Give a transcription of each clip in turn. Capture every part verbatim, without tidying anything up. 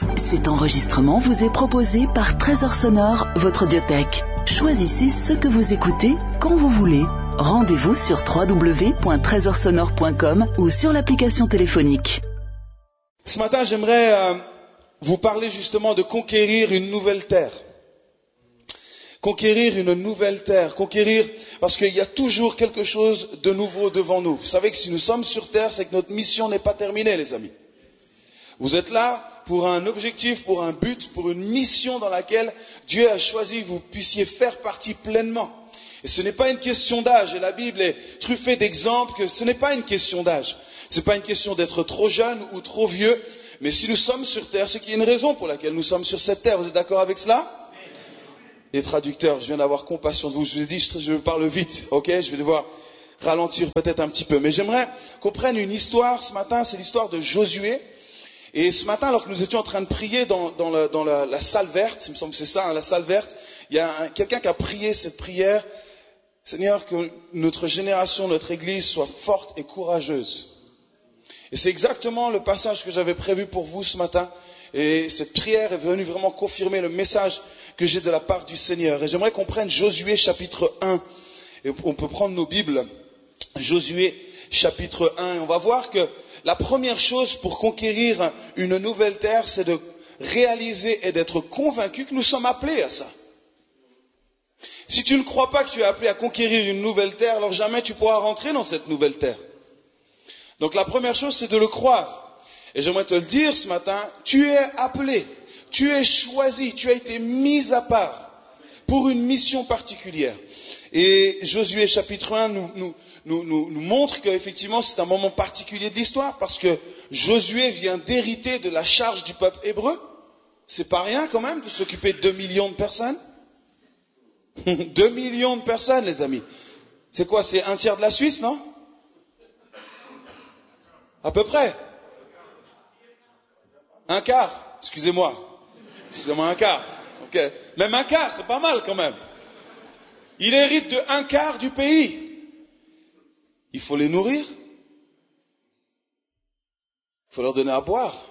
Cet enregistrement vous est proposé par Trésor Sonore, votre audiothèque. Choisissez ce que vous écoutez quand vous voulez. Rendez-vous sur w w w point trésor sonore point com ou sur l'application téléphonique. Ce matin, j'aimerais euh, vous parler justement de conquérir une nouvelle terre. Conquérir une nouvelle terre. Conquérir, parce qu'il y a toujours quelque chose de nouveau devant nous. Vous savez que si nous sommes sur terre, c'est que notre mission n'est pas terminée, les amis. Vous êtes là pour un objectif, pour un but, pour une mission dans laquelle Dieu a choisi que vous puissiez faire partie pleinement. Et ce n'est pas une question d'âge. Et la Bible est truffée d'exemples que ce n'est pas une question d'âge. Ce n'est pas une question d'être trop jeune ou trop vieux. Mais si nous sommes sur terre, c'est qu'il y a une raison pour laquelle nous sommes sur cette terre. Vous êtes d'accord avec cela? Les traducteurs, je viens d'avoir compassion de vous. Je vous ai dit, je parle vite. Ok? Je vais devoir ralentir peut-être un petit peu. Mais j'aimerais qu'on prenne une histoire ce matin. C'est l'histoire de Josué. Et ce matin, alors que nous étions en train de prier dans, dans, la, dans la, la salle verte, il me semble que c'est ça, hein, la salle verte, il y a un, quelqu'un qui a prié cette prière. Seigneur, que notre génération, notre Église soit forte et courageuse. Et c'est exactement le passage que j'avais prévu pour vous ce matin. Et cette prière est venue vraiment confirmer le message que j'ai de la part du Seigneur. Et j'aimerais qu'on prenne Josué chapitre un. Et on peut prendre nos Bibles. Josué chapitre un. Et on va voir que la première chose pour conquérir une nouvelle terre, c'est de réaliser et d'être convaincu que nous sommes appelés à ça. Si tu ne crois pas que tu es appelé à conquérir une nouvelle terre, alors jamais tu pourras rentrer dans cette nouvelle terre. Donc la première chose, c'est de le croire. Et j'aimerais te le dire ce matin, tu es appelé, tu es choisi, tu as été mis à part pour une mission particulière. Et Josué chapitre un nous, nous, nous, nous, nous montre qu'effectivement c'est un moment particulier de l'histoire parce que Josué vient d'hériter de la charge du peuple hébreu. C'est pas rien quand même de s'occuper de deux millions de personnes. Deux millions de personnes, les amis. C'est quoi? C'est un tiers de la Suisse, non? À peu près. Un quart. Excusez-moi. Excusez-moi, un quart. Ok. Même un quart, c'est pas mal quand même. Il hérite de un quart du pays. Il faut les nourrir. Il faut leur donner à boire.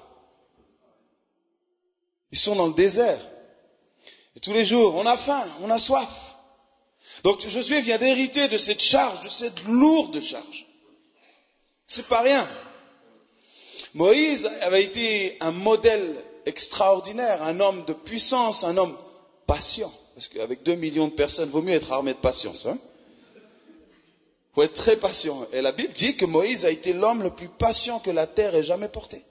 Ils sont dans le désert. Et tous les jours, on a faim, on a soif. Donc Josué vient d'hériter de cette charge, de cette lourde charge. C'est pas rien. Moïse avait été un modèle extraordinaire, un homme de puissance, un homme patient. Parce qu'avec deux millions de personnes, il vaut mieux être armé de patience. Hein? Il faut être très patient. Et la Bible dit que Moïse a été l'homme le plus patient que la terre ait jamais porté.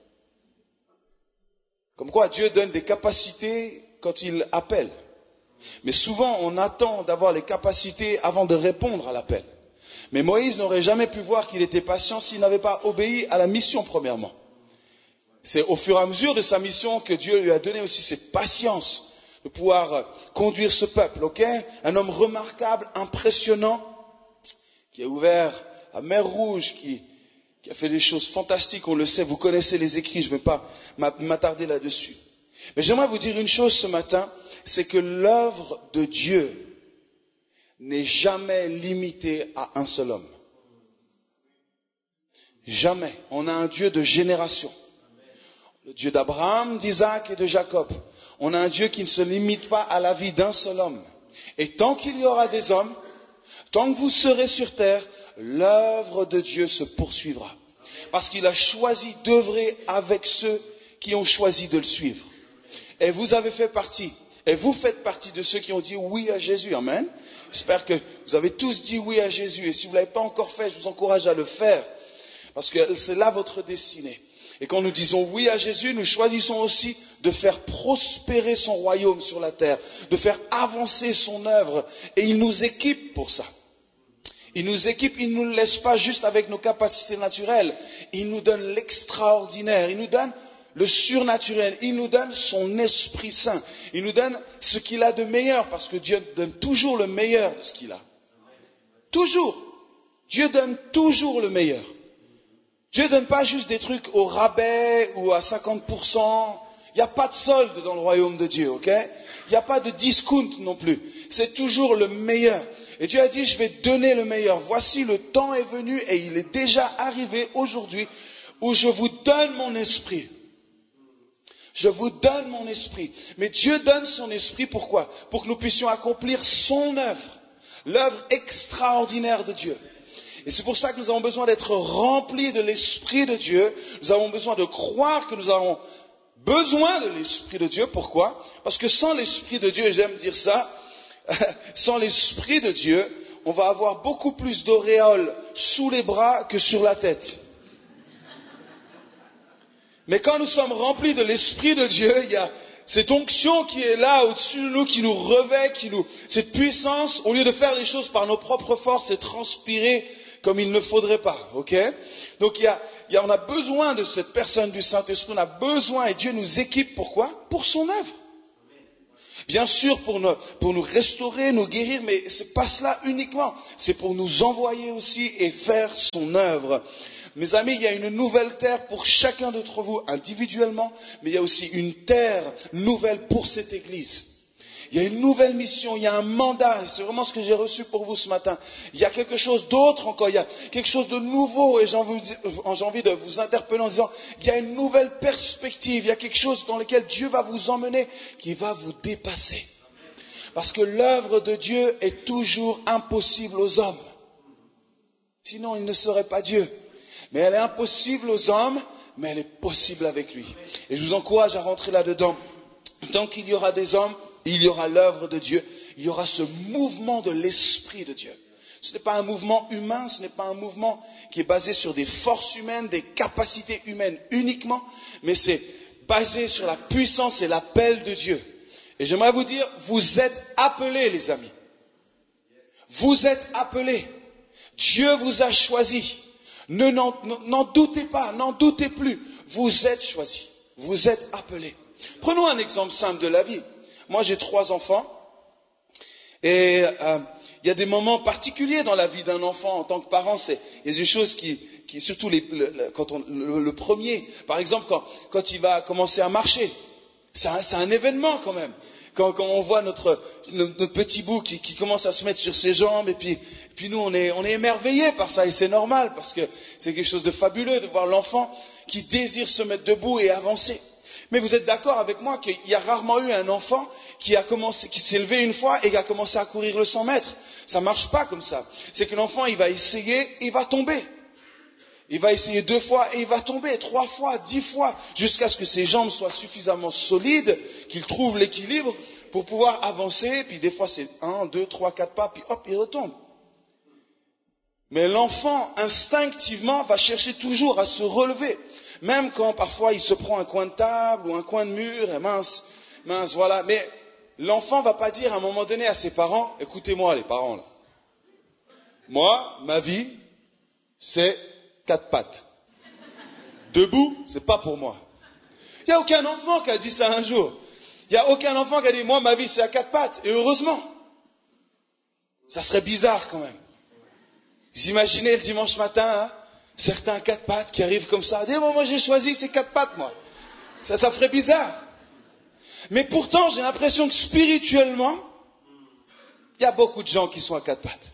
Comme quoi Dieu donne des capacités quand il appelle. Mais souvent, on attend d'avoir les capacités avant de répondre à l'appel. Mais Moïse n'aurait jamais pu voir qu'il était patient s'il n'avait pas obéi à la mission premièrement. C'est au fur et à mesure de sa mission que Dieu lui a donné aussi cette patience de pouvoir conduire ce peuple. Ok? Un homme remarquable, impressionnant, qui a ouvert la mer Rouge, qui, qui a fait des choses fantastiques, on le sait, vous connaissez les écrits, je ne vais pas m'attarder là-dessus. Mais j'aimerais vous dire une chose ce matin, c'est que l'œuvre de Dieu n'est jamais limitée à un seul homme. Jamais. On a un Dieu de génération. Le Dieu d'Abraham, d'Isaac et de Jacob. On a un Dieu qui ne se limite pas à la vie d'un seul homme. Et tant qu'il y aura des hommes, tant que vous serez sur terre, l'œuvre de Dieu se poursuivra. Parce qu'il a choisi d'œuvrer avec ceux qui ont choisi de le suivre. Et vous avez fait partie, et vous faites partie de ceux qui ont dit oui à Jésus. Amen. J'espère que vous avez tous dit oui à Jésus. Et si vous ne l'avez pas encore fait, je vous encourage à le faire. Parce que c'est là votre destinée. Et quand nous disons oui à Jésus, nous choisissons aussi de faire prospérer son royaume sur la terre, de faire avancer son œuvre. Et il nous équipe pour ça. Il nous équipe, il ne nous laisse pas juste avec nos capacités naturelles. Il nous donne l'extraordinaire, il nous donne le surnaturel, il nous donne son Esprit Saint, il nous donne ce qu'il a de meilleur, parce que Dieu donne toujours le meilleur de ce qu'il a. Toujours. Dieu donne toujours le meilleur. Dieu ne donne pas juste des trucs au rabais ou à cinquante pour cent. Il n'y a pas de solde dans le royaume de Dieu, ok? Il n'y a pas de discount non plus. C'est toujours le meilleur. Et Dieu a dit, je vais donner le meilleur. Voici, le temps est venu et il est déjà arrivé aujourd'hui où je vous donne mon esprit. Je vous donne mon esprit. Mais Dieu donne son esprit pourquoi? Pour que nous puissions accomplir son œuvre, l'œuvre extraordinaire de Dieu. Et c'est pour ça que nous avons besoin d'être remplis de l'esprit de Dieu. Nous avons besoin de croire que nous avons besoin de l'esprit de Dieu. Pourquoi? Parce que sans l'esprit de Dieu, et j'aime dire ça, sans l'esprit de Dieu, on va avoir beaucoup plus d'auréoles sous les bras que sur la tête. Mais quand nous sommes remplis de l'Esprit de Dieu, il y a cette onction qui est là au-dessus de nous, qui nous revêt, qui nous, cette puissance, au lieu de faire les choses par nos propres forces et transpirer comme il ne faudrait pas, ok? Donc il y a, il y a, on a besoin de cette personne du Saint-Esprit, on a besoin, et Dieu nous équipe, pourquoi? Pour son œuvre. Bien sûr pour nous, pour nous restaurer, nous guérir, mais c'est pas cela uniquement, c'est pour nous envoyer aussi et faire son œuvre. Mes amis, il y a une nouvelle terre pour chacun d'entre vous individuellement, mais il y a aussi une terre nouvelle pour cette église. Il y a une nouvelle mission, il y a un mandat, c'est vraiment ce que j'ai reçu pour vous ce matin. Il y a quelque chose d'autre encore, il y a quelque chose de nouveau, et j'ai envie, j'ai envie de vous interpeller en disant, il y a une nouvelle perspective, il y a quelque chose dans lequel Dieu va vous emmener, qui va vous dépasser. Parce que l'œuvre de Dieu est toujours impossible aux hommes. Sinon, il ne serait pas Dieu. Mais elle est impossible aux hommes, mais elle est possible avec lui. Et je vous encourage à rentrer là-dedans. Tant qu'il y aura des hommes, il y aura l'œuvre de Dieu, il y aura ce mouvement de l'Esprit de Dieu. Ce n'est pas un mouvement humain, ce n'est pas un mouvement qui est basé sur des forces humaines, des capacités humaines uniquement, mais c'est basé sur la puissance et l'appel de Dieu. Et j'aimerais vous dire, vous êtes appelés, les amis. Vous êtes appelés. Dieu vous a choisis. Ne, n'en, n'en doutez pas, n'en doutez plus. Vous êtes choisis. Vous êtes appelés. Prenons un exemple simple de la vie. Moi, j'ai trois enfants. Et euh, il y a des moments particuliers dans la vie d'un enfant en tant que parent. C'est, il y a des choses qui, qui surtout les, le, quand on, le, le premier, par exemple, quand, quand il va commencer à marcher. C'est un, c'est un événement quand même. Quand, quand on voit notre, notre petit bout qui, qui commence à se mettre sur ses jambes, et puis, et puis nous on est, on est émerveillés par ça, et c'est normal, parce que c'est quelque chose de fabuleux de voir l'enfant qui désire se mettre debout et avancer. Mais vous êtes d'accord avec moi qu'il y a rarement eu un enfant qui a commencé, qui s'est levé une fois et qui a commencé à courir le cent mètres. Ça marche pas comme ça. C'est que l'enfant, il va essayer, il va tomber. Il va essayer deux fois et il va tomber, trois fois, dix fois, jusqu'à ce que ses jambes soient suffisamment solides, qu'il trouve l'équilibre pour pouvoir avancer. Puis des fois c'est un, deux, trois, quatre pas, puis hop, il retombe. Mais l'enfant, instinctivement, va chercher toujours à se relever. Même quand parfois il se prend un coin de table ou un coin de mur, et mince, mince, voilà. Mais l'enfant va pas dire à un moment donné à ses parents, écoutez-moi les parents là. Moi, ma vie, c'est quatre pattes. Debout, c'est pas pour moi. Il n'y a aucun enfant qui a dit ça un jour. Il n'y a aucun enfant qui a dit, moi, ma vie, c'est à quatre pattes. Et heureusement. Ça serait bizarre quand même. Vous imaginez le dimanche matin, hein, certains quatre pattes qui arrivent comme ça. Dis, bon, moi, j'ai choisi ces quatre pattes, moi. Ça, ça ferait bizarre. Mais pourtant, j'ai l'impression que spirituellement, il y a beaucoup de gens qui sont à quatre pattes.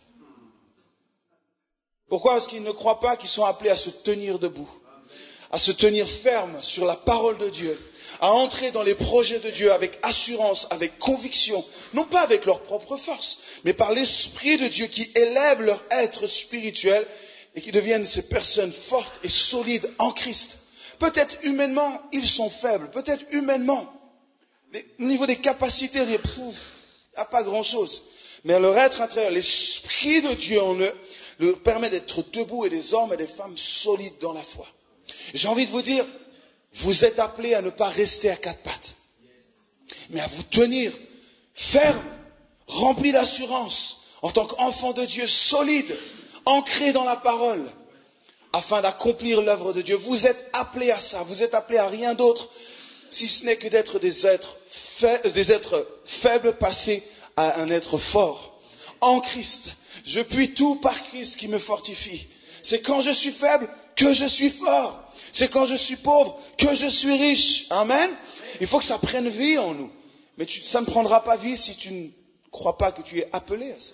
Pourquoi? Parce qu'ils ne croient pas qu'ils sont appelés à se tenir debout, à se tenir ferme sur la parole de Dieu, à entrer dans les projets de Dieu avec assurance, avec conviction, non pas avec leur propre force, mais par l'Esprit de Dieu qui élève leur être spirituel et qui deviennent ces personnes fortes et solides en Christ. Peut-être humainement, ils sont faibles, peut-être humainement, au niveau des capacités, il n'y a pas grand-chose. Mais leur être intérieur, l'Esprit de Dieu en eux, leur permet d'être debout et des hommes et des femmes solides dans la foi. J'ai envie de vous dire, vous êtes appelés à ne pas rester à quatre pattes, mais à vous tenir ferme, remplis d'assurance, en tant qu'enfant de Dieu solide, ancré dans la parole, afin d'accomplir l'œuvre de Dieu. Vous êtes appelés à ça, vous êtes appelés à rien d'autre, si ce n'est que d'être des êtres, fa- des êtres faibles passés à un être fort. En Christ, je puis tout par Christ qui me fortifie. C'est quand je suis faible que je suis fort. C'est quand je suis pauvre que je suis riche. Amen. Il faut que ça prenne vie en nous. Mais tu, ça ne prendra pas vie si tu ne crois pas que tu es appelé à ça.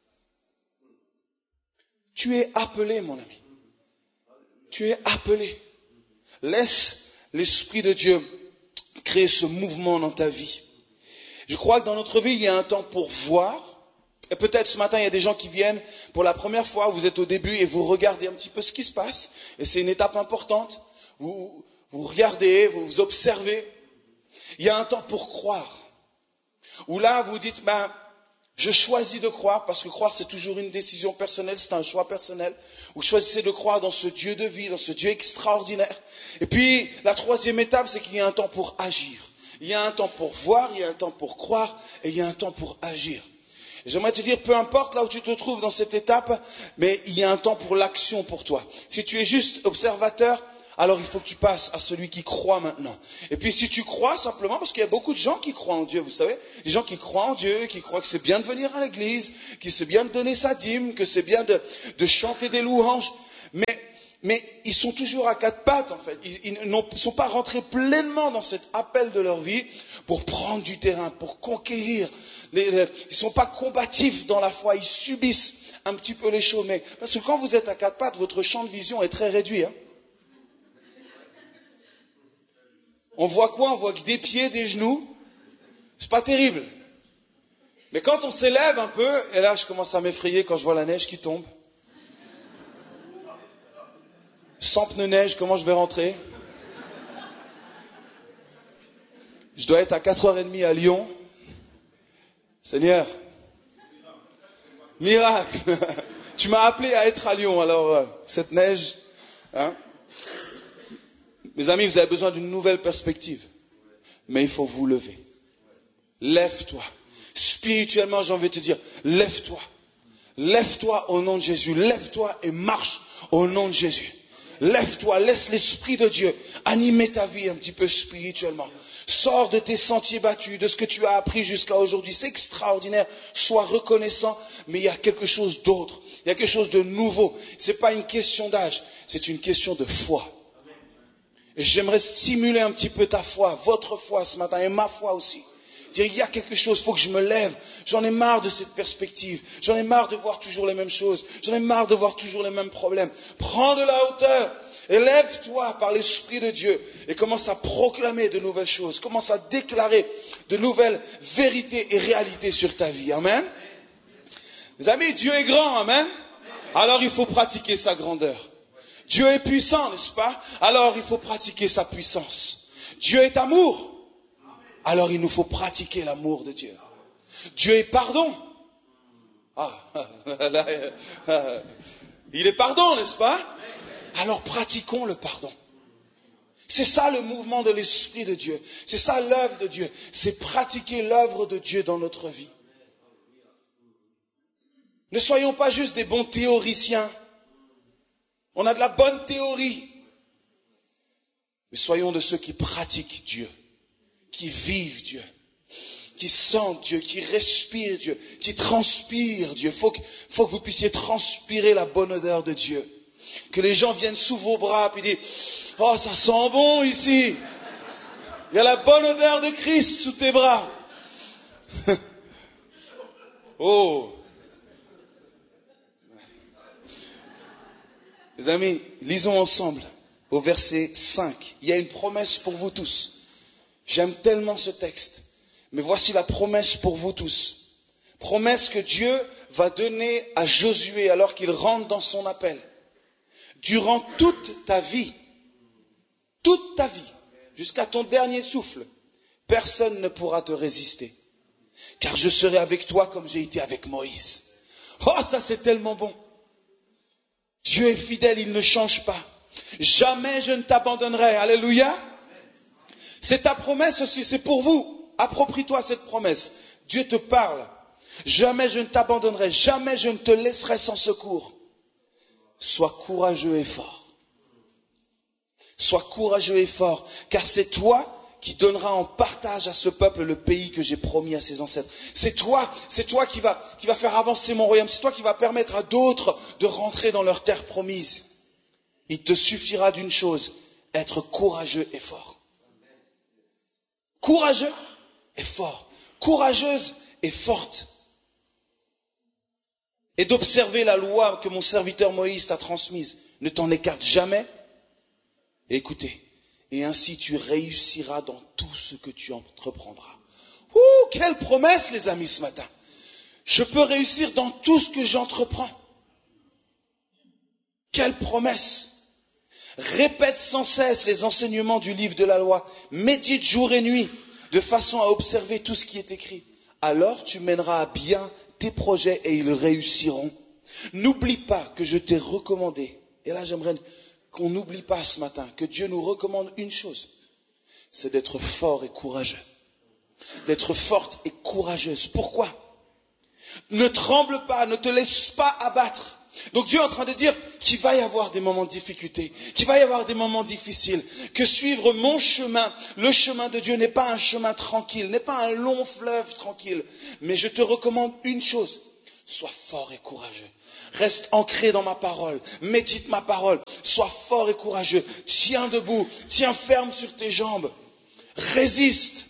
Tu es appelé, mon ami. Tu es appelé. Laisse l'Esprit de Dieu créer ce mouvement dans ta vie. Je crois que dans notre vie, il y a un temps pour voir. Et peut-être ce matin, il y a des gens qui viennent pour la première fois, vous êtes au début et vous regardez un petit peu ce qui se passe. Et c'est une étape importante. Vous, vous regardez, vous, vous observez. Il y a un temps pour croire. Où là, vous dites, ben, je choisis de croire, parce que croire, c'est toujours une décision personnelle, c'est un choix personnel. Vous choisissez de croire dans ce Dieu de vie, dans ce Dieu extraordinaire. Et puis, la troisième étape, c'est qu'il y a un temps pour agir. Il y a un temps pour voir, il y a un temps pour croire, et il y a un temps pour agir. Et j'aimerais te dire, peu importe là où tu te trouves dans cette étape, mais il y a un temps pour l'action pour toi. Si tu es juste observateur, alors il faut que tu passes à celui qui croit maintenant. Et puis si tu crois simplement, parce qu'il y a beaucoup de gens qui croient en Dieu, vous savez, des gens qui croient en Dieu, qui croient que c'est bien de venir à l'église, que c'est bien de donner sa dîme, que c'est bien de, de chanter des louanges, mais, mais ils sont toujours à quatre pattes en fait. Ils, ils ne sont pas rentrés pleinement dans cet appel de leur vie pour prendre du terrain, pour conquérir. Les, les, ils ne sont pas combatifs dans la foi, ils subissent un petit peu les choses. Mais, parce que quand vous êtes à quatre pattes, votre champ de vision est très réduit. Hein. On voit quoi? On voit que des pieds, des genoux. C'est pas terrible. Mais quand on s'élève un peu, et là je commence à m'effrayer quand je vois la neige qui tombe. Sans pneus neige, comment je vais rentrer? Je dois être à quatre heures trente à Lyon. Seigneur, miracle. Tu m'as appelé à être à Lyon, alors euh, cette neige, hein. Mes amis, vous avez besoin d'une nouvelle perspective. Mais il faut vous lever. Lève-toi. Spirituellement, j'ai envie de te dire, lève-toi. Lève-toi au nom de Jésus. Lève-toi et marche au nom de Jésus. Lève-toi, laisse l'Esprit de Dieu animer ta vie un petit peu spirituellement. Sors de tes sentiers battus, de ce que tu as appris jusqu'à aujourd'hui. C'est extraordinaire. Sois reconnaissant, mais il y a quelque chose d'autre. Il y a quelque chose de nouveau. Ce n'est pas une question d'âge, c'est une question de foi. Et j'aimerais stimuler un petit peu ta foi, votre foi ce matin et ma foi aussi. Dire, il y a quelque chose, il faut que je me lève. J'en ai marre de cette perspective. J'en ai marre de voir toujours les mêmes choses. J'en ai marre de voir toujours les mêmes problèmes. Prends de la hauteur et lève-toi par l'Esprit de Dieu et commence à proclamer de nouvelles choses. Commence à déclarer de nouvelles vérités et réalités sur ta vie. Amen. Mes amis, Dieu est grand. Amen. Alors il faut pratiquer sa grandeur. Dieu est puissant, n'est-ce pas? Alors il faut pratiquer sa puissance. Dieu est amour. Alors il nous faut pratiquer l'amour de Dieu. Dieu est pardon. Ah, là, il est pardon, n'est-ce pas? Alors pratiquons le pardon. C'est ça le mouvement de l'Esprit de Dieu. C'est ça l'œuvre de Dieu. C'est pratiquer l'œuvre de Dieu dans notre vie. Ne soyons pas juste des bons théoriciens. On a de la bonne théorie. Mais soyons de ceux qui pratiquent Dieu, qui vivent Dieu, qui sentent Dieu, qui respirent Dieu, qui transpirent Dieu. Il faut que, faut que vous puissiez transpirer la bonne odeur de Dieu. Que les gens viennent sous vos bras et disent « Oh, ça sent bon ici. Il y a la bonne odeur de Christ sous tes bras. » Oh. Mes amis, lisons ensemble au verset cinq. Il y a une promesse pour vous tous. J'aime tellement ce texte. Mais voici la promesse pour vous tous. Promesse que Dieu va donner à Josué alors qu'il rentre dans son appel. Durant toute ta vie, toute ta vie, jusqu'à ton dernier souffle, personne ne pourra te résister. Car je serai avec toi comme j'ai été avec Moïse. Oh, ça c'est tellement bon. Dieu est fidèle, il ne change pas. Jamais je ne t'abandonnerai. Alléluia. C'est ta promesse aussi, c'est pour vous. Approprie-toi cette promesse. Dieu te parle. Jamais je ne t'abandonnerai, jamais je ne te laisserai sans secours. Sois courageux et fort. Sois courageux et fort, car c'est toi qui donneras en partage à ce peuple le pays que j'ai promis à ses ancêtres. C'est toi, c'est toi qui va, qui va faire avancer mon royaume. C'est toi qui va permettre à d'autres de rentrer dans leur terre promise. Il te suffira d'une chose, être courageux et fort. Courageux et fort. Courageuse et forte. Et d'observer la loi que mon serviteur Moïse t'a transmise. Ne t'en écarte jamais. Et écoutez, et ainsi tu réussiras dans tout ce que tu entreprendras. Ouh, quelle promesse les amis ce matin. Je peux réussir dans tout ce que j'entreprends. Quelle promesse. Répète sans cesse les enseignements du livre de la loi. Médite jour et nuit de façon à observer tout ce qui est écrit. Alors tu mèneras à bien tes projets et ils réussiront. N'oublie pas que je t'ai recommandé. Et là j'aimerais qu'on n'oublie pas ce matin que Dieu nous recommande une chose. C'est d'être fort et courageux. D'être forte et courageuse. Pourquoi? Ne tremble pas, ne te laisse pas abattre. Donc Dieu est en train de dire qu'il va y avoir des moments de difficulté, qu'il va y avoir des moments difficiles, que suivre mon chemin, le chemin de Dieu n'est pas un chemin tranquille, n'est pas un long fleuve tranquille. Mais je te recommande une chose, sois fort et courageux. Reste ancré dans ma parole, médite ma parole, sois fort et courageux, tiens debout, tiens ferme sur tes jambes, résiste.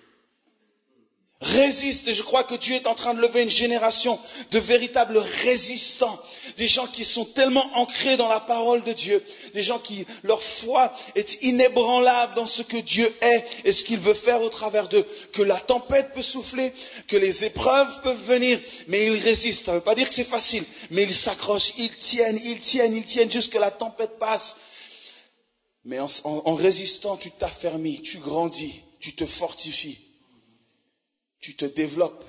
Résiste, et je crois que Dieu est en train de lever une génération de véritables résistants, des gens qui sont tellement ancrés dans la parole de Dieu, des gens qui, leur foi est inébranlable dans ce que Dieu est et ce qu'il veut faire au travers d'eux, que la tempête peut souffler, que les épreuves peuvent venir, mais ils résistent. Ça ne veut pas dire que c'est facile, mais ils s'accrochent, ils tiennent, ils tiennent, ils tiennent jusqu'à la tempête passe. Mais en, en, en résistant, tu t'affermis, tu grandis, tu te fortifies. Tu te développes.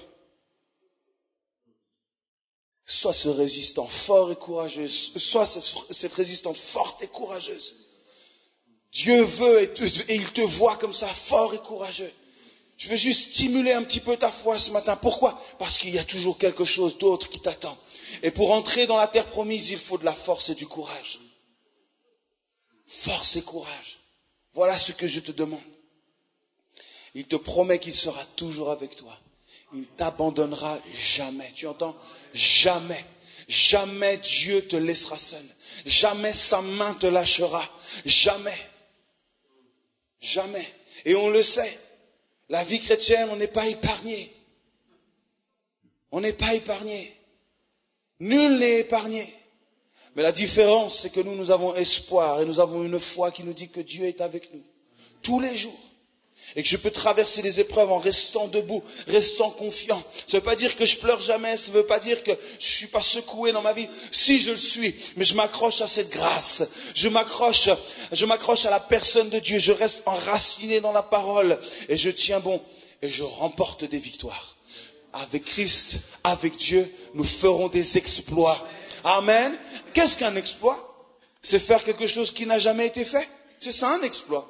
Sois ce résistant fort et courageux. Sois cette, cette résistante forte et courageuse. Dieu veut et, te, et il te voit comme ça, fort et courageux. Je veux juste stimuler un petit peu ta foi ce matin. Pourquoi? Parce qu'il y a toujours quelque chose d'autre qui t'attend. Et pour entrer dans la terre promise, il faut de la force et du courage. Force et courage. Voilà ce que je te demande. Il te promet qu'il sera toujours avec toi. Il ne t'abandonnera jamais. Tu entends? Jamais. Jamais Dieu te laissera seul. Jamais sa main te lâchera. Jamais. Jamais. Et on le sait. La vie chrétienne, on n'est pas épargné. On n'est pas épargné. Nul n'est épargné. Mais la différence, c'est que nous, nous avons espoir et nous avons une foi qui nous dit que Dieu est avec nous. Tous les jours. Et que je peux traverser les épreuves en restant debout, restant confiant. Ça ne veut pas dire que je pleure jamais, ça ne veut pas dire que je ne suis pas secoué dans ma vie. Si, je le suis, mais je m'accroche à cette grâce. Je m'accroche, je m'accroche à la personne de Dieu. Je reste enraciné dans la parole et je tiens bon et je remporte des victoires. Avec Christ, avec Dieu, nous ferons des exploits. Amen. Qu'est-ce qu'un exploit? C'est faire quelque chose qui n'a jamais été fait. C'est ça un exploit.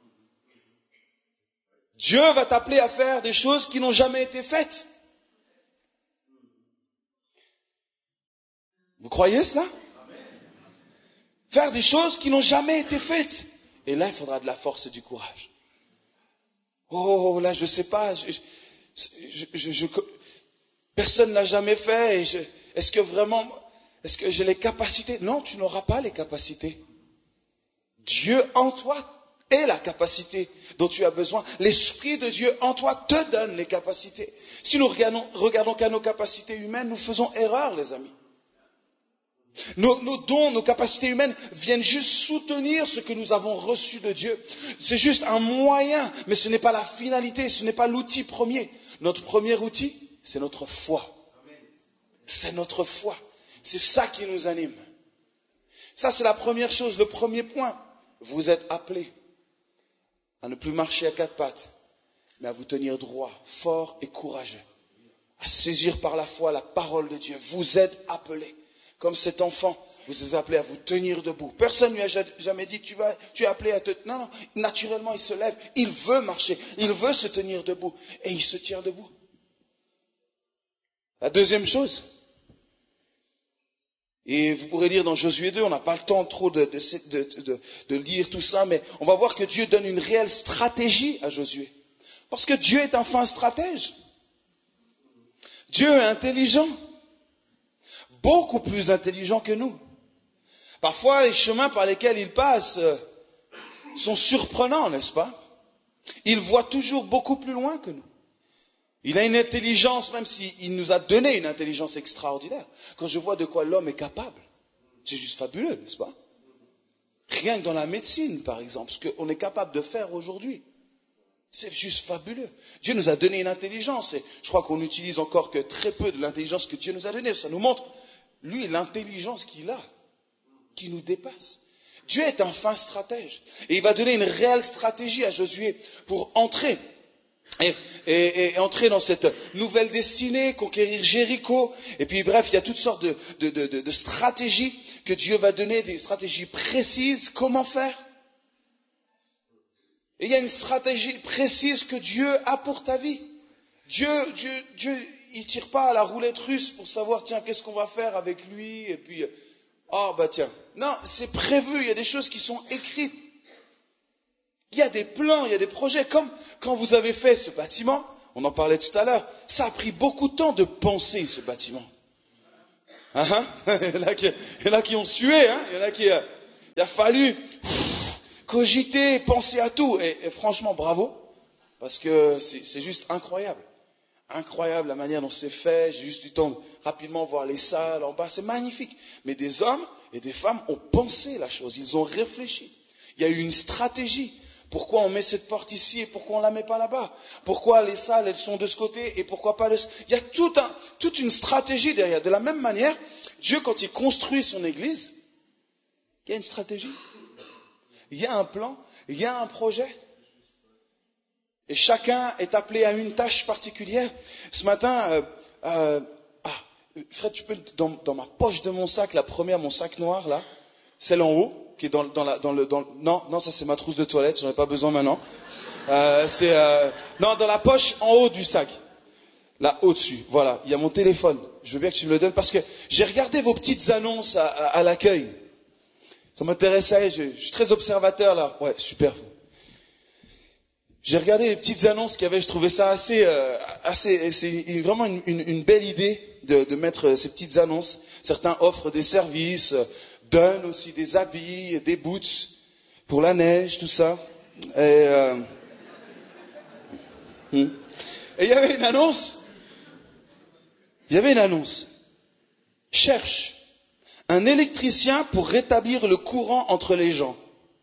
Dieu va t'appeler à faire des choses qui n'ont jamais été faites. Vous croyez cela? Faire des choses qui n'ont jamais été faites. Et là, il faudra de la force et du courage. Oh, là, je ne sais pas. Je, je, je, je, personne ne l'a jamais fait. Et je, est-ce que vraiment, est-ce que j'ai les capacités? Non, tu n'auras pas les capacités. Dieu en toi et la capacité dont tu as besoin. L'Esprit de Dieu en toi te donne les capacités. Si nous regardons, regardons qu'à nos capacités humaines, nous faisons erreur, les amis. Nos, nos dons, nos capacités humaines viennent juste soutenir ce que nous avons reçu de Dieu. C'est juste un moyen, mais ce n'est pas la finalité, ce n'est pas l'outil premier. Notre premier outil, c'est notre foi. C'est notre foi. C'est ça qui nous anime. Ça, c'est la première chose, le premier point. Vous êtes appelés à ne plus marcher à quatre pattes, mais à vous tenir droit, fort et courageux, à saisir par la foi la parole de Dieu. Vous êtes appelés, comme cet enfant, vous êtes appelés à vous tenir debout. Personne ne lui a jamais dit, tu, vas, tu es appelé à te... Non, non, naturellement il se lève, il veut marcher, il veut se tenir debout, et il se tient debout. La deuxième chose, et vous pourrez lire dans Josué deux, on n'a pas le temps trop de, de, de, de, de lire tout ça, mais on va voir que Dieu donne une réelle stratégie à Josué. Parce que Dieu est un fin stratège. Dieu est intelligent. Beaucoup plus intelligent que nous. Parfois, les chemins par lesquels il passe sont surprenants, n'est-ce pas? Il voit toujours beaucoup plus loin que nous. Il a une intelligence, même s'il nous a donné une intelligence extraordinaire. Quand je vois de quoi l'homme est capable, c'est juste fabuleux, n'est-ce pas? Rien que dans la médecine, par exemple, ce qu'on est capable de faire aujourd'hui. C'est juste fabuleux. Dieu nous a donné une intelligence et je crois qu'on n'utilise encore que très peu de l'intelligence que Dieu nous a donnée. Ça nous montre, lui, l'intelligence qu'il a, qui nous dépasse. Dieu est un fin stratège et il va donner une réelle stratégie à Josué pour entrer et, et, et entrer dans cette nouvelle destinée, conquérir Jéricho. Et puis bref, il y a toutes sortes de, de, de, de, de stratégies que Dieu va donner, des stratégies précises. Comment faire? Et il y a une stratégie précise que Dieu a pour ta vie. Dieu, Dieu, Dieu, il tire pas à la roulette russe pour savoir, tiens, qu'est-ce qu'on va faire avec lui, et puis, oh, bah tiens. Non, c'est prévu, il y a des choses qui sont écrites. Il y a des plans, il y a des projets, comme quand vous avez fait ce bâtiment, on en parlait tout à l'heure, ça a pris beaucoup de temps de penser ce bâtiment. Hein, hein il y en a qui, il y en a qui ont sué, hein, il y en a qui, euh, il a fallu cogiter, penser à tout. Et, et franchement, bravo, parce que c'est, c'est juste incroyable. Incroyable la manière dont c'est fait. J'ai juste eu le temps de rapidement voir les salles en bas. C'est magnifique. Mais des hommes et des femmes ont pensé la chose. Ils ont réfléchi. Il y a eu une stratégie. Pourquoi on met cette porte ici et pourquoi on la met pas là-bas? Pourquoi les salles, elles sont de ce côté et pourquoi pas de ce... Il y a tout un, toute une stratégie derrière. De la même manière, Dieu, quand il construit son église, il y a une stratégie. Il y a un plan, il y a un projet. Et chacun est appelé à une tâche particulière. Ce matin, euh, euh, ah, Fred, tu peux, dans, dans ma poche de mon sac, la première, mon sac noir, là, celle en haut, qui est dans, dans, la, dans le... Dans, non, non, ça c'est ma trousse de toilette, j'en ai pas besoin maintenant. Euh, c'est... Euh, non, dans la poche en haut du sac. Là, au-dessus, voilà, il y a mon téléphone. Je veux bien que tu me le donnes parce que j'ai regardé vos petites annonces à, à, à l'accueil. Ça m'intéressait, je, je suis très observateur là. Ouais, super. J'ai regardé les petites annonces qu'il y avait, je trouvais ça assez, euh, assez, c'est vraiment une, une, une belle idée de, de mettre ces petites annonces. Certains offrent des services, donnent aussi des habits, des boots pour la neige, tout ça. Et, euh, et il y avait une annonce. Il y avait une annonce. Cherche un électricien pour rétablir le courant entre les gens.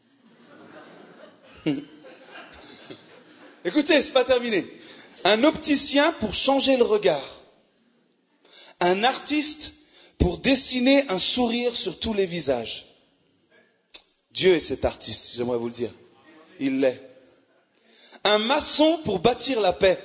Écoutez, c'est pas terminé. Un opticien pour changer le regard. Un artiste pour dessiner un sourire sur tous les visages. Dieu est cet artiste, j'aimerais vous le dire. Il l'est. Un maçon pour bâtir la paix.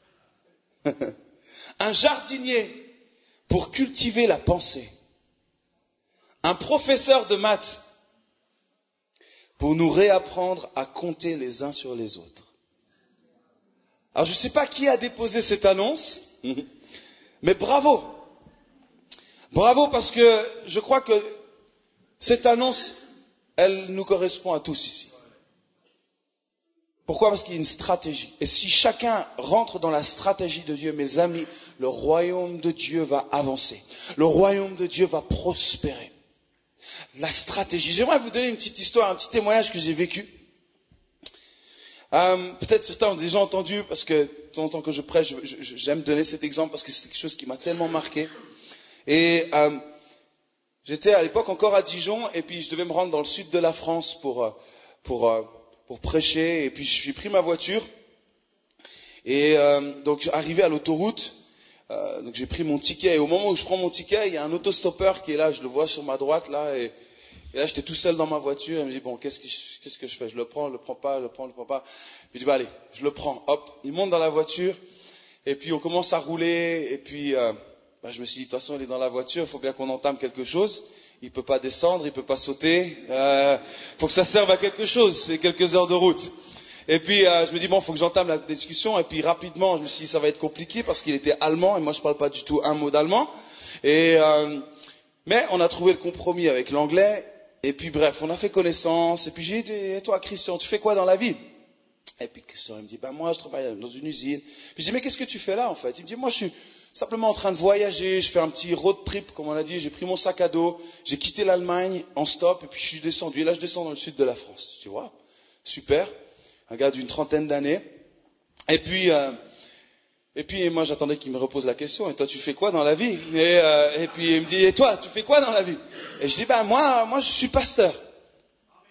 Un jardinier pour cultiver la pensée. Un professeur de maths pour nous réapprendre à compter les uns sur les autres. Alors je ne sais pas qui a déposé cette annonce, mais bravo. Bravo parce que je crois que cette annonce, elle nous correspond à tous ici. Pourquoi? Parce qu'il y a une stratégie. Et si chacun rentre dans la stratégie de Dieu, mes amis, le royaume de Dieu va avancer. Le royaume de Dieu va prospérer. La stratégie. J'aimerais vous donner une petite histoire, un petit témoignage que j'ai vécu. Euh, peut-être certains ont déjà entendu, parce que de temps en temps que je prêche, je, je, j'aime donner cet exemple parce que c'est quelque chose qui m'a tellement marqué. Et euh, j'étais à l'époque encore à Dijon, et puis je devais me rendre dans le sud de la France pour pour pour prêcher. Et puis j'ai pris ma voiture, et euh, donc arrivé à l'autoroute, euh, donc j'ai pris mon ticket. Et au moment où je prends mon ticket, il y a un autostoppeur qui est là, je le vois sur ma droite là, et Et là, j'étais tout seul dans ma voiture, et je me dis, bon, qu'est-ce que, je, qu'est-ce que je fais? Je le prends, je le prends pas, je le prends, je le prends pas. Puis je dis, bah allez, je le prends, hop. Il monte dans la voiture, et puis on commence à rouler, et puis euh, bah, je me suis dit, de toute façon, il est dans la voiture, il faut bien qu'on entame quelque chose. Il peut pas descendre, il peut pas sauter. Il euh, faut que ça serve à quelque chose, c'est quelques heures de route. Et puis euh, je me dis, bon, il faut que j'entame la discussion, et puis rapidement, je me suis dit, ça va être compliqué, parce qu'il était allemand, et moi je parle pas du tout un mot d'allemand. Et, euh, mais on a trouvé le compromis avec l'anglais. Et puis bref, on a fait connaissance, et puis j'ai dit, et toi Christian, tu fais quoi dans la vie? Et puis Christian, il me dit, ben moi je travaille dans une usine. Puis je dis, mais qu'est-ce que tu fais là en fait? Il me dit, moi je suis simplement en train de voyager, je fais un petit road trip, comme on a dit, j'ai pris mon sac à dos, j'ai quitté l'Allemagne en stop, et puis je suis descendu, et là je descends dans le sud de la France. Tu vois, super, un gars d'une trentaine d'années. Et puis... Euh, Et puis moi j'attendais qu'il me repose la question, et toi tu fais quoi dans la vie? Et, euh, et puis il me dit, et toi tu fais quoi dans la vie? Et je dis, ben moi, moi je suis pasteur.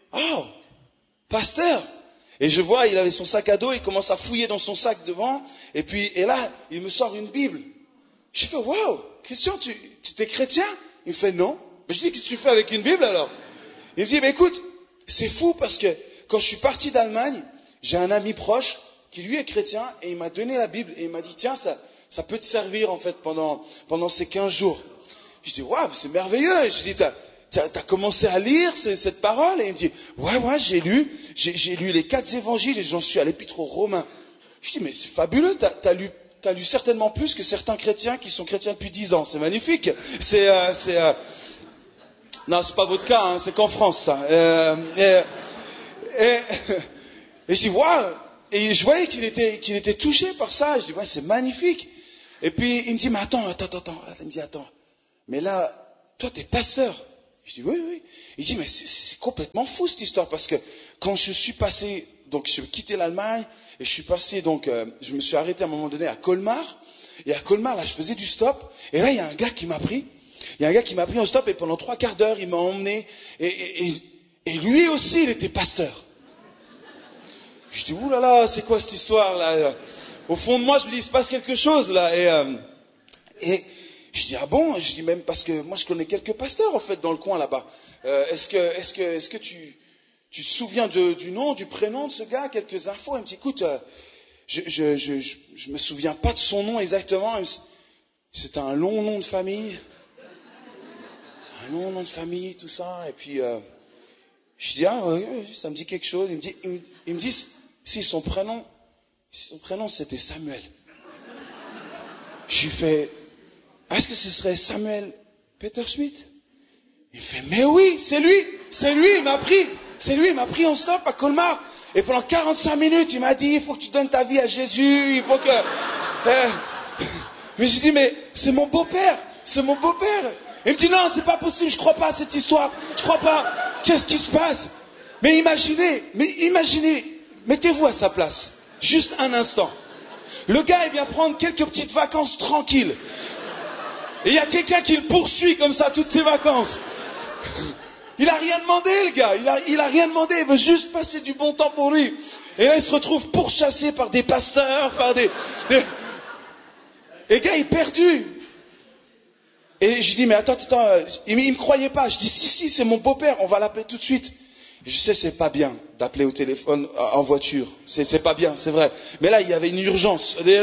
oh, pasteur. Et je vois, il avait son sac à dos, il commence à fouiller dans son sac devant, et puis, et là, il me sort une Bible. Je fais, waouh, Christian, tu, tu es chrétien? Il me fait, non. Mais je dis, qu'est-ce que tu fais avec une Bible alors? Il me dit, bah, écoute, c'est fou parce que quand je suis parti d'Allemagne, j'ai un ami proche qui lui est chrétien et il m'a donné la Bible et il m'a dit, tiens, ça, ça peut te servir en fait pendant, pendant ces quinze jours. Je dis, waouh, c'est merveilleux. Et je dis, t'as, t'as, t'as commencé à lire ces, cette parole? Et il me dit, ouais, ouais, j'ai lu, j'ai, j'ai lu les quatre évangiles et j'en suis à l'épître aux Romains. Je dis, mais c'est fabuleux, t'as, t'as lu, t'as lu certainement plus que certains chrétiens qui sont chrétiens depuis dix ans. C'est magnifique. C'est, euh, c'est, euh... non, c'est pas votre cas, hein, c'est qu'en France, ça. Euh, et, et, et je dis, waouh. Et je voyais qu'il était, qu'il était touché par ça. Je dis, ouais, c'est magnifique. Et puis, il me dit, mais attends, attends, attends. Il me dit, attends. Mais là, toi, t'es pasteur. Je dis, oui, oui. Il dit, mais c'est, c'est complètement fou, cette histoire. Parce que quand je suis passé, donc, j'ai quitté l'Allemagne, et je suis passé, donc, euh, je me suis arrêté à un moment donné à Colmar. Et à Colmar, là, je faisais du stop. Et là, il y a un gars qui m'a pris. Il y a un gars qui m'a pris en stop, et pendant trois quarts d'heure, il m'a emmené. Et, et, et, et lui aussi, il était pasteur. Je dis, ouh là là, c'est quoi cette histoire là? Au fond de moi, je me dis, il se passe quelque chose là. Et, euh, et je dis, ah bon? Je dis même parce que moi, je connais quelques pasteurs en fait dans le coin là-bas. Euh, est-ce que, est-ce que, est-ce que tu, tu te souviens de, du nom, du prénom de ce gars? Quelques infos. Il me dit, écoute, euh, je, je, je, je, je me souviens pas de son nom exactement. C'est un long nom de famille, un long nom de famille, tout ça. Et puis, euh, je dis, ah, ouais, ça me dit quelque chose. Il me dit, il me, il me dit si son prénom, son prénom c'était Samuel. Je lui fais, est-ce que ce serait Samuel Peter Schmidt? Il me fait, mais oui, c'est lui, c'est lui, il m'a pris, c'est lui, il m'a pris en stop à Colmar. Et pendant quarante-cinq minutes, il m'a dit, il faut que tu donnes ta vie à Jésus, il faut que... Euh... Mais je dis, mais c'est mon beau-père, c'est mon beau-père. Il me dit, non, c'est pas possible, je crois pas à cette histoire, je crois pas. Qu'est-ce qui se passe? Mais imaginez, mais imaginez, mettez-vous à sa place, juste un instant. Le gars, il vient prendre quelques petites vacances tranquilles. Et il y a quelqu'un qui le poursuit comme ça toutes ses vacances. Il a rien demandé, le gars, il a, il a rien demandé, il veut juste passer du bon temps pour lui. Et là, il se retrouve pourchassé par des pasteurs, par des... des... Et le gars, il est perdu. Et je lui dis, mais attends, attends, il, il me croyait pas. Je dis, si, si, c'est mon beau-père, on va l'appeler tout de suite. Et je sais, c'est pas bien d'appeler au téléphone en voiture. C'est, c'est pas bien, c'est vrai. Mais là, il y avait une urgence. J'ai,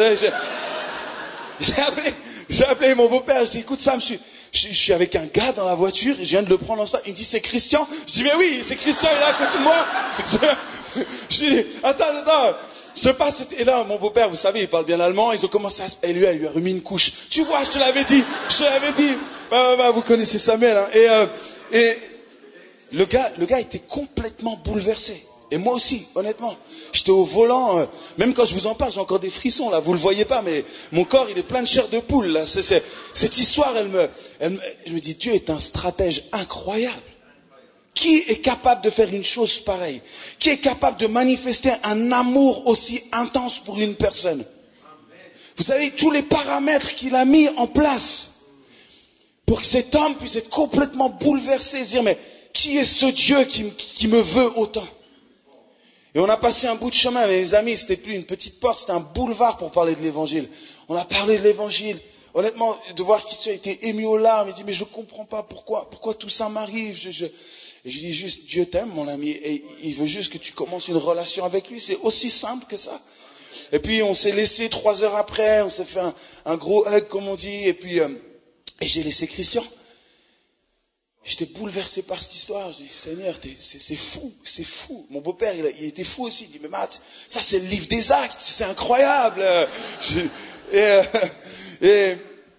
j'ai, appelé, j'ai appelé mon beau-père, je dis, écoute Sam, je suis, je, je suis avec un gars dans la voiture, et je viens de le prendre en stop. Il me dit, c'est Christian. Je dis, mais oui, c'est Christian, il est à côté de moi. Je, je dis, attends, attends. Je te passe, et là, mon beau-père, vous savez, il parle bien allemand, ils ont commencé à se, et lui, elle lui a remis une couche. Tu vois, je te l'avais dit, je te l'avais dit. Bah, bah, bah, vous connaissez Samuel, hein. Et, euh, et, le gars, le gars était complètement bouleversé. Et moi aussi, honnêtement. J'étais au volant, euh, même quand je vous en parle, j'ai encore des frissons, là, vous le voyez pas, mais mon corps, il est plein de chair de poule, là. C'est, c'est, cette histoire, elle me, elle me, je me dis, Dieu est un stratège incroyable. Qui est capable de faire une chose pareille? Qui est capable de manifester un amour aussi intense pour une personne? Vous savez, tous les paramètres qu'il a mis en place pour que cet homme puisse être complètement bouleversé et se dire, mais qui est ce Dieu qui, qui me veut autant? Et on a passé un bout de chemin, mais les amis, c'était plus une petite porte, c'était un boulevard pour parler de l'évangile. On a parlé de l'évangile. Honnêtement, de voir Christian était ému aux larmes, il dit, mais je ne comprends pas pourquoi, pourquoi tout ça m'arrive. Je, je... Et je dis juste, Dieu t'aime, mon ami, et il veut juste que tu commences une relation avec lui. C'est aussi simple que ça. Et puis, on s'est laissé trois heures après, on s'est fait un, un gros hug, comme on dit, et puis, euh, et j'ai laissé Christian. J'étais bouleversé par cette histoire. Je dis, Seigneur, c'est, c'est fou, c'est fou. Mon beau-père, il, il était fou aussi. Il dit, mais Matt, ça c'est le livre des actes, c'est incroyable. Je, et, euh, et,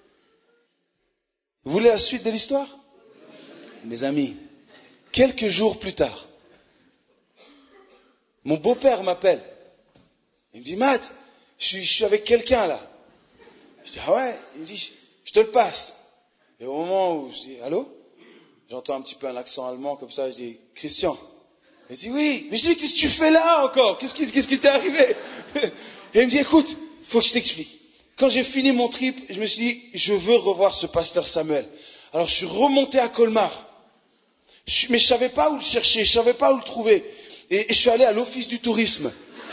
vous voulez la suite de l'histoire? Mes amis, quelques jours plus tard, mon beau-père m'appelle. Il me dit, Matt, je suis, je suis avec quelqu'un là. Je dis, ah ouais? Il me dit, je te le passe. Et au moment où je dis, allô? J'entends un petit peu un accent allemand comme ça, je dis, Christian. Il dit, oui. Mais je dis, qu'est-ce que tu fais là encore? Qu'est-ce qui, qu'est-ce qui t'est arrivé? Et il me dit, écoute, il faut que je t'explique. Quand j'ai fini mon trip, je me suis dit, je veux revoir ce pasteur Samuel. Alors je suis remonté à Colmar. Je, mais je savais pas où le chercher, je savais pas où le trouver. Et, et je suis allé à l'office du tourisme.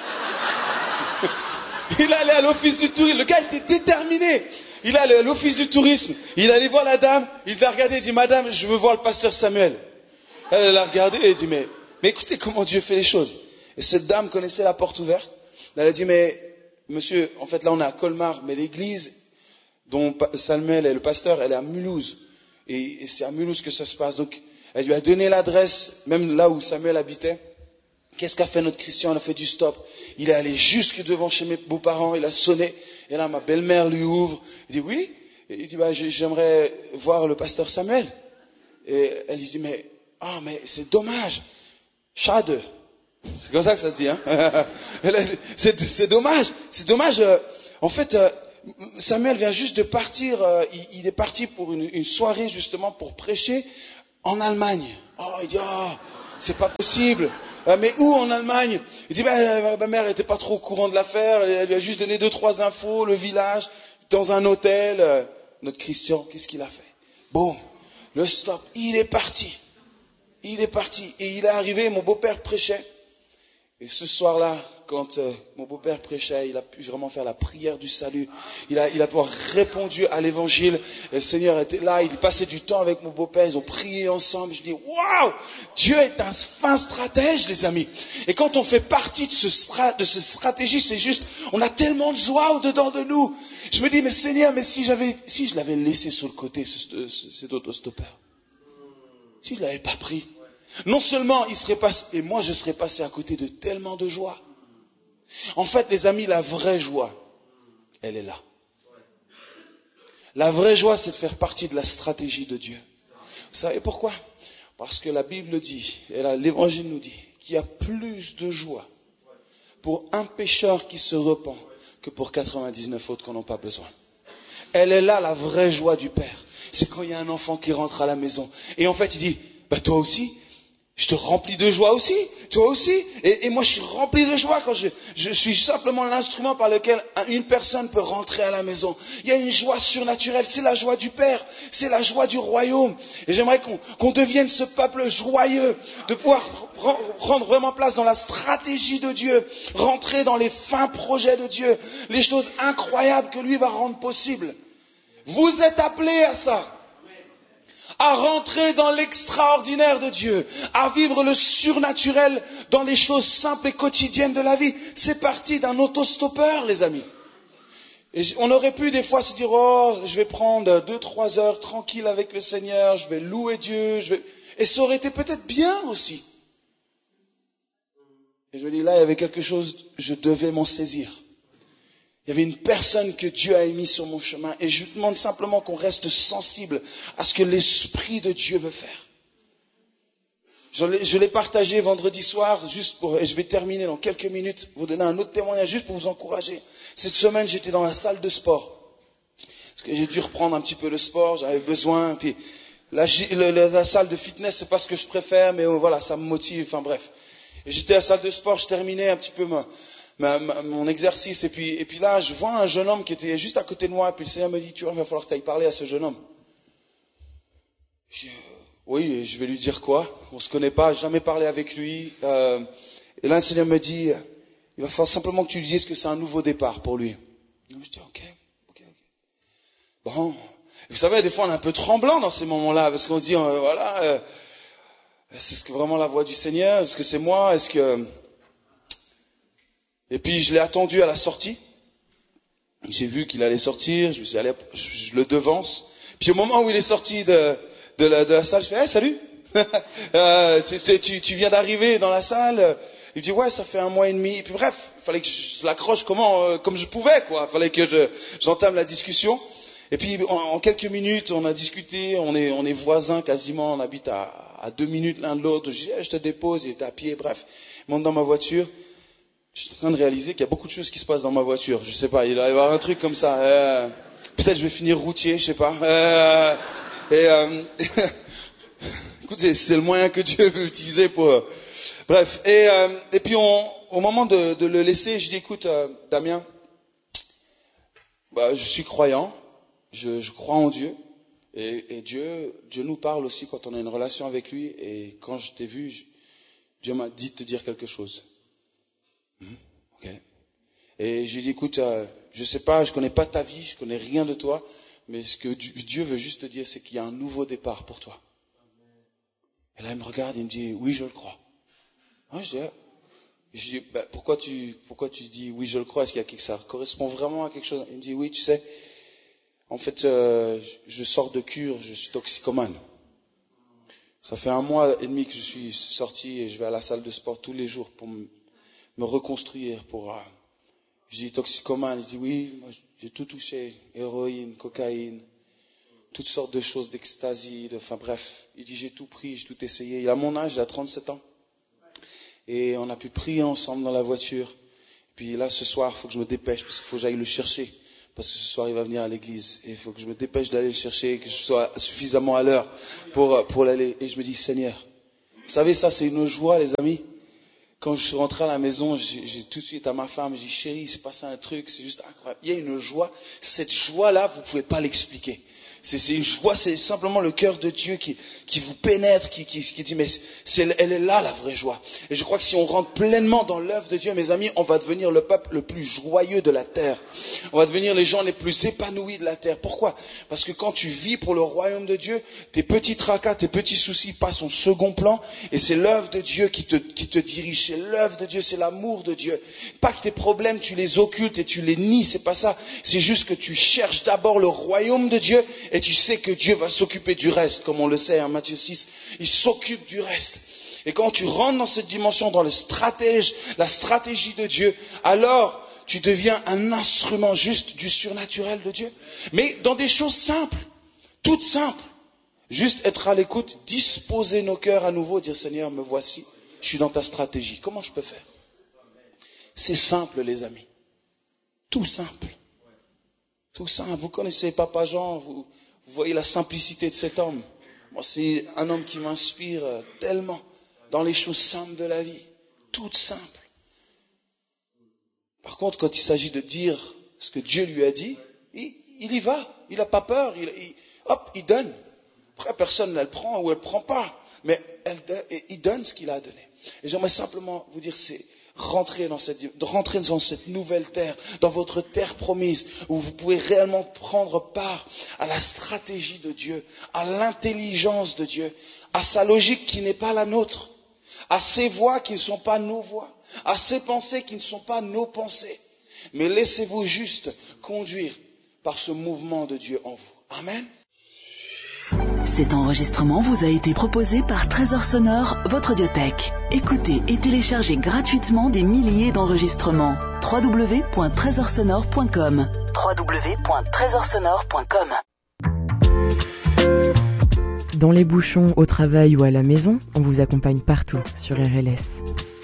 Il allait à l'office du tourisme. Le gars était déterminé. Il allait à l'office du tourisme. Il allait voir la dame. Il l'a regardé. Il dit, Madame, je veux voir le pasteur Samuel. Elle, elle l'a regardé et elle dit, mais, mais écoutez comment Dieu fait les choses. Et cette dame connaissait la porte ouverte. Elle a dit, mais monsieur, en fait là on est à Colmar, mais l'église dont Samuel est le pasteur, elle est à Mulhouse. Et, et c'est à Mulhouse que ça se passe. Donc elle lui a donné l'adresse, même là où Samuel habitait. Qu'est-ce qu'a fait notre Christian? Il a fait du stop. Il est allé jusque devant chez mes beaux-parents, il a sonné. Et là, ma belle-mère lui ouvre. Il dit, oui. Et il dit, bah, j'aimerais voir le pasteur Samuel. Et elle lui dit, mais, ah, oh, mais c'est dommage. Chade. C'est comme ça que ça se dit, hein. c'est, c'est dommage. C'est dommage. En fait, Samuel vient juste de partir. Il, il est parti pour une, une soirée, justement, pour prêcher en Allemagne. Oh, il dit, ah, oh, c'est pas possible. Euh, mais où en Allemagne? Il dit, ben, ma mère n'était pas trop au courant de l'affaire, elle, elle lui a juste donné deux, trois infos, le village, dans un hôtel. Euh, notre Christian, qu'est-ce qu'il a fait? Bon, le stop, il est parti. Il est parti. Et il est arrivé, mon beau-père prêchait. Et ce soir-là, quand euh, mon beau-père prêchait, il a pu vraiment faire la prière du salut. Il a, il a répondu à l'évangile. Et le Seigneur était là, il passait du temps avec mon beau-père, ils ont prié ensemble. Je dis, waouh! Dieu est un fin stratège, les amis. Et quand on fait partie de ce, strat, de ce stratégie, c'est juste, on a tellement de joie au-dedans de nous. Je me dis, mais Seigneur, mais si j'avais, si je l'avais laissé sur le côté, ce, ce, cet autostoppeur, si je l'avais pas pris, non seulement il serait passé, et moi je serais passé à côté de tellement de joie. En fait, les amis, la vraie joie, elle est là. La vraie joie, c'est de faire partie de la stratégie de Dieu. Vous savez pourquoi? Parce que la Bible dit, et là, l'Évangile nous dit, qu'il y a plus de joie pour un pécheur qui se repent que pour quatre-vingt-dix-neuf autres qui n'en ont pas besoin. Elle est là, la vraie joie du Père. C'est quand il y a un enfant qui rentre à la maison. Et en fait, il dit, bah toi aussi, je te remplis de joie aussi, toi aussi. Et, et moi, je suis rempli de joie quand je, je suis simplement l'instrument par lequel une personne peut rentrer à la maison. Il y a une joie surnaturelle, c'est la joie du Père, c'est la joie du royaume. Et j'aimerais qu'on, qu'on devienne ce peuple joyeux, de pouvoir prendre vraiment place dans la stratégie de Dieu, rentrer dans les fins projets de Dieu, les choses incroyables que lui va rendre possibles. Vous êtes appelés à ça. À rentrer dans l'extraordinaire de Dieu, à vivre le surnaturel dans les choses simples et quotidiennes de la vie. C'est parti d'un autostoppeur, les amis. Et on aurait pu des fois se dire, oh, je vais prendre deux, trois heures tranquille avec le Seigneur, je vais louer Dieu, je vais... et ça aurait été peut-être bien aussi. Et je me dis, là, il y avait quelque chose, je devais m'en saisir. Il y avait une personne que Dieu a émise sur mon chemin et je demande simplement qu'on reste sensible à ce que l'Esprit de Dieu veut faire. Je l'ai, je l'ai partagé vendredi soir, juste pour, et je vais terminer dans quelques minutes, vous donner un autre témoignage juste pour vous encourager. Cette semaine, j'étais dans la salle de sport. Parce que j'ai dû reprendre un petit peu le sport, j'avais besoin. Puis la, la, la salle de fitness, c'est pas ce que je préfère, mais voilà, ça me motive, enfin bref. Et j'étais à la salle de sport, je terminais un petit peu ma... Ma, ma, mon exercice et puis, et puis là je vois un jeune homme qui était juste à côté de moi et puis le Seigneur me dit tu vois il va falloir que tu ailles parler à ce jeune homme. Je, oui et je vais lui dire quoi? On se connaît pas, jamais parlé avec lui euh, et là le Seigneur me dit il va falloir simplement que tu lui dises que c'est un nouveau départ pour lui. Et je dis ok, ok, ok. Bon, vous savez des fois on est un peu tremblant dans ces moments-là parce qu'on se dit euh, voilà euh, est-ce que vraiment la voix du Seigneur? Est-ce que c'est moi? Est-ce que Et puis je l'ai attendu à la sortie. J'ai vu qu'il allait sortir, je me suis allé, je, je le devance. Puis au moment où il est sorti de, de, la, de la salle, je fais hey, salut, euh, tu, tu, tu viens d'arriver dans la salle. Il dit ouais, ça fait un mois et demi. Et puis bref, il fallait que je l'accroche comment, euh, comme je pouvais quoi. Il fallait que je, j'entame la discussion. Et puis en, en quelques minutes, on a discuté. On est, on est voisins quasiment. On habite à, à deux minutes l'un de l'autre. Je dis hey, je te dépose. Il était à pied. Bref, il monte dans ma voiture. Je suis en train de réaliser qu'il y a beaucoup de choses qui se passent dans ma voiture. Je sais pas, il va y avoir un truc comme ça. Euh, peut-être je vais finir routier, je sais pas. Euh, et euh, écoutez, c'est le moyen que Dieu veut utiliser pour. Euh, bref. Et, euh, et puis on, au moment de, de le laisser, je dis écoute, euh, Damien, bah, je suis croyant, je, je crois en Dieu, Et, et Dieu, Dieu nous parle aussi quand on a une relation avec lui. Et quand je t'ai vu, je, Dieu m'a dit de te dire quelque chose. Hum, ok. Et je lui ai dit, écoute, euh, je sais pas, je connais pas ta vie, je connais rien de toi, mais ce que Dieu veut juste te dire, c'est qu'il y a un nouveau départ pour toi. Et là, il me regarde, il me dit, oui, je le crois. Moi, je dis, ah. je dis bah, pourquoi tu, pourquoi tu dis, oui, je le crois, est-ce qu'il y a quelque chose, ça correspond vraiment à quelque chose? Il me dit, oui, tu sais, en fait, euh, je sors de cure, je suis toxicomane. Ça fait un mois et demi que je suis sorti et je vais à la salle de sport tous les jours pour me, me reconstruire. Pour, euh, je dis toxicomane, il dit oui, moi, j'ai tout touché, héroïne, cocaïne, toutes sortes de choses, d'ecstasy, de, enfin bref. Il dit j'ai tout pris, j'ai tout essayé. Il a mon âge, il a trente-sept ans. Et on a pu prier ensemble dans la voiture. Puis là, ce soir, il faut que je me dépêche parce qu'il faut que j'aille le chercher. Parce que ce soir, il va venir à l'église. Et il faut que je me dépêche d'aller le chercher, que je sois suffisamment à l'heure pour, pour l'aller. Et je me dis, Seigneur, vous savez, ça, c'est une joie, les amis. Quand je suis rentré à la maison, j'ai, j'ai tout de suite à ma femme, je dis, chérie, il s'est passé un truc, c'est juste incroyable. Il y a une joie. Cette joie-là, vous ne pouvez pas l'expliquer. C'est, c'est une joie, c'est simplement le cœur de Dieu qui, qui vous pénètre, qui, qui, qui dit, mais c'est, elle est là la vraie joie. Et je crois que si on rentre pleinement dans l'œuvre de Dieu, mes amis, on va devenir le peuple le plus joyeux de la terre. On va devenir les gens les plus épanouis de la terre. Pourquoi? Parce que quand tu vis pour le royaume de Dieu, tes petits tracas, tes petits soucis passent au second plan, et c'est l'œuvre de Dieu qui te, qui te dirige. C'est l'œuvre de Dieu, c'est l'amour de Dieu. Pas que tes problèmes, tu les occultes et tu les nies, c'est pas ça. C'est juste que tu cherches d'abord le royaume de Dieu, et tu sais que Dieu va s'occuper du reste, comme on le sait en Matthieu six. Il s'occupe du reste. Et quand tu rentres dans cette dimension, dans le stratège, la stratégie de Dieu, alors tu deviens un instrument juste du surnaturel de Dieu. Mais dans des choses simples, toutes simples. Juste être à l'écoute, disposer nos cœurs à nouveau, dire Seigneur, me voici, je suis dans ta stratégie. Comment je peux faire? C'est simple, les amis. Tout simple. Tout simple. Vous connaissez Papa Jean, vous, vous voyez la simplicité de cet homme. Moi, c'est un homme qui m'inspire tellement dans les choses simples de la vie. Toutes simples. Par contre, quand il s'agit de dire ce que Dieu lui a dit, il, il y va. Il n'a pas peur. Il, il, hop, il donne. Après, personne ne le prend ou elle ne prend pas. Mais elle, il donne ce qu'il a donné. Et j'aimerais simplement vous dire, c'est rentrer dans cette, rentrer dans cette nouvelle terre, dans votre terre promise, où vous pouvez réellement prendre part à la stratégie de Dieu, à l'intelligence de Dieu, à sa logique qui n'est pas la nôtre, à ses voies qui ne sont pas nos voies, à ses pensées qui ne sont pas nos pensées. Mais laissez-vous juste conduire par ce mouvement de Dieu en vous. Amen. Cet enregistrement vous a été proposé par Trésor Sonore, votre audiothèque. Écoutez et téléchargez gratuitement des milliers d'enregistrements. w w w point trésor sonore point com w w w point trésor sonore point com. Dans les bouchons, au travail ou à la maison, on vous accompagne partout sur R L S.